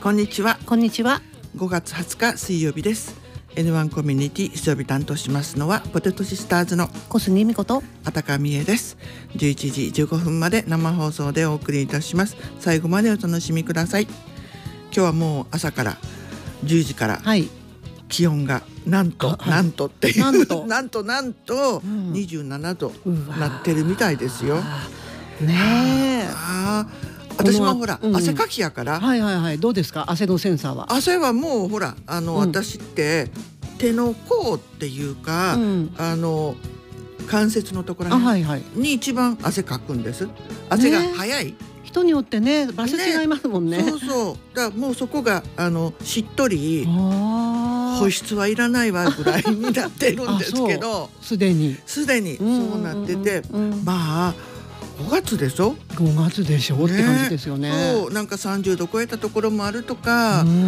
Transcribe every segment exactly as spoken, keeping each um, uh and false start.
こんにちは。 こんにちは。 ごがつはつか水曜日です。 エヌワン コミュニティ水曜日担当しますのはポテトシスターズの小杉美子とあたかみえです。じゅういちじじゅうごふんまで生放送でお送りいたします。最後までお楽しみください。今日はもう朝からじゅうじから、はい、気温がなんと、はい、なんとっていうなんとなんとなんとにじゅうななどなってるみたいですよ。 ねえ。 あ私もほら、うん、汗かきやから、 はいはいはい、どうですか汗のセンサーは。 汗はもうほらあの、うん、私って手の甲っていうか、うん、あの関節のところに一番汗かくんです。汗が早い、ね、 人によってね場所違いますもんね。 そうそうだからもうそこがあのしっとり保湿はいらないわぐらいになってるんですけどすでにすでにそうなってて、まあごがつでしょごがつでしょ、ね、って感じですよね。 そうなんかさんじゅうど超えたところもあるとか、うん、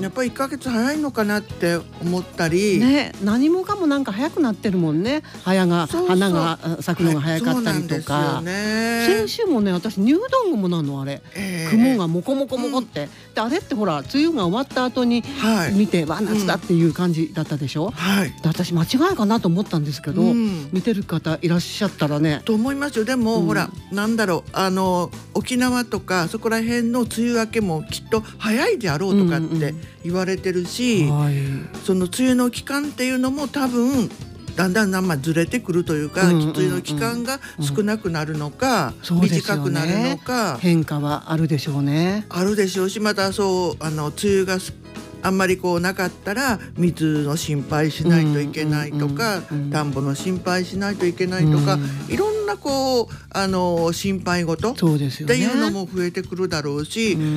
やっぱりいっかげつ早いのかなって思ったり、 ね、何もかもなんか早くなってるもんね。早がそうそう花が咲くのが早かったりとか、はいね、先週もね私入道雲なのあれ、えー、雲がモコモコモコって、うん、であれってほら梅雨が終わった後に見て、はい、わ夏だっていう感じだったでしょ、はい、で私間違いかなと思ったんですけど、うん、見てる方いらっしゃったらねと思いますよ。でももうほら、うん、なんだろうあの沖縄とかそこら辺の梅雨明けもきっと早いであろうとかって言われてるし、うんうん、その梅雨の期間っていうのも多分だんだんまあずれてくるというか、うんうんうん、梅雨の期間が少なくなるのか、うん、短くなるのか、 ね、変化はあるでしょうね。 あるでしょうし、またそうあの梅雨があんまりこうなかったら水の心配しないといけないとか、うんうんうん、田んぼの心配しないといけないとか、うん、いろんなこうあの心配事っていうのも増えてくるだろうし、うん、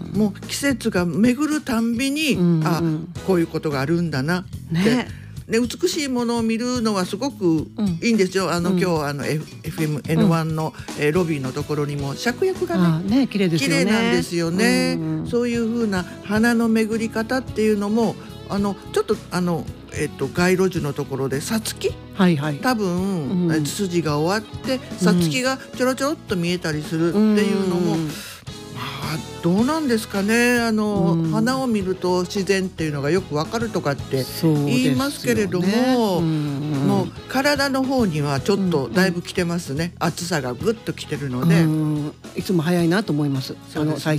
もう季節が巡るたんびに、うんうん、あこういうことがあるんだなって、ねね、美しいものを見るのはすごくいいんですよ。あの、うん、今日あの エフエムエヌワン の、うんえー、ロビーのところにも芍薬がね、 ね綺麗ですよね。 綺麗なんですよね、うん、そういう風な花の巡り方っていうのもあのちょっとあの、えっと、街路樹のところでさつき、はいはい、多分、うん、筋が終わってさつきがちょろちょろっと見えたりするっていうのも、うんどうなんですかね。あの、うん、花を見ると自然っていうのがよくわかるとかって言いますけれども、ねうん、もう体の方にはちょっとだいぶ来てますね、うん、暑さがぐっと来てるので、 うん、いつも早いなと思います。あの最